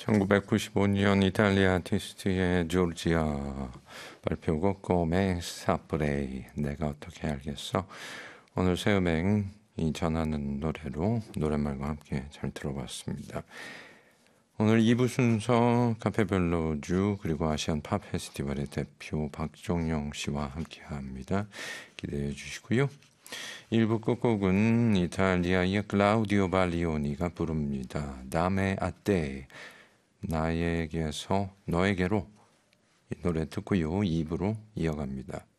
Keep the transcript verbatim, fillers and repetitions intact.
천구백구십오 년 이탈리아 아티스트의 조르지아 발표곡 꼬메 사프레이 내가 어떻게 알겠어. 오늘 새음행이 전하는 노래로 노랫말과 함께 잘 들어봤습니다. 오늘 이 부 순서 카페벨로주 그리고 아시안 팝 페스티벌의 대표 박종영 씨와 함께합니다. 기대해 주시고요. 일 부 끝곡은 이탈리아의 클라우디오 발리오니가 부릅니다. 다메 아떼 나에게서 너에게로 이 노래 듣고요. 이 부로 이어갑니다.